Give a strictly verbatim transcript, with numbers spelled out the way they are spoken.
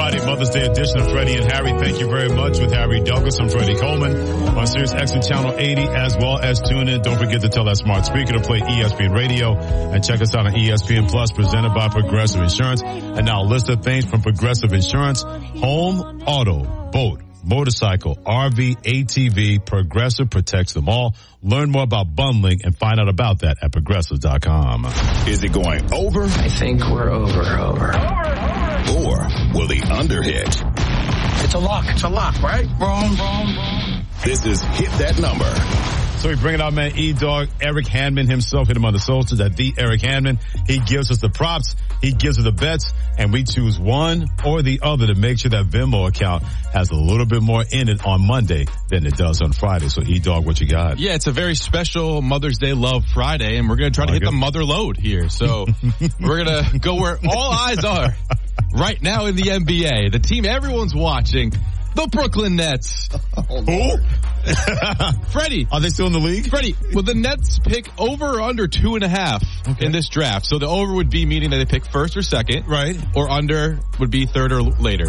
Friday Mother's Day edition of Freddie and Harry. Thank you very much with Harry Douglas. I'm Freddie Coleman on Sirius X M Channel eighty as well as tune in. Don't forget to tell that smart speaker to play E S P N Radio and check us out on E S P N Plus presented by Progressive Insurance. And now a list of things from Progressive Insurance: home, auto, boat, motorcycle, R V, A T V. Progressive protects them all. Learn more about bundling and find out about that at progressive dot com. Is it going over? I think we're over, over. Or will the under hit? It's a lock. It's a lock, right? Wrong, wrong, wrong. This is Hit That Number. So we bring it out, man. E-Dog, Eric Hanman himself, hit him on the socials at the Eric Hanman. He gives us the props. He gives us the bets, and we choose one or the other to make sure that Venmo account has a little bit more in it on Monday than it does on Friday. So E-Dog, what you got? Yeah, it's a very special Mother's Day Love Friday, and we're going to try to hit the mother load here. So we're going to go where all eyes are right now in the N B A. The team everyone's watching, the Brooklyn Nets. Oh, who? Freddie. Are they still in the league? Freddie, will the Nets pick over or under two and a half okay. in this draft? So the over would be meaning that they pick first or second. Right. Or under would be third or later.